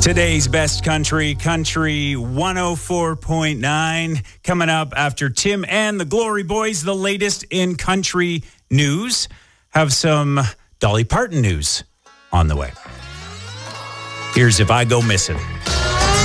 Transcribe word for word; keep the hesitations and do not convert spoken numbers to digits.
Today's best country, Country one oh four point nine. Coming up after Tim and the Glory Boys, the latest in country news. Have some Dolly Parton news on the way. Here's If I Go Missing.